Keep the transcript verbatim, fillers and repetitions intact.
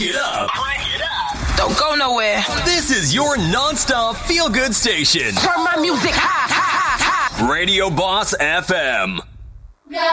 it up. Crank it up. Don't go nowhere. This is your non-stop feel-good station. Turn my music high, high, high, high. Radio Boss F M.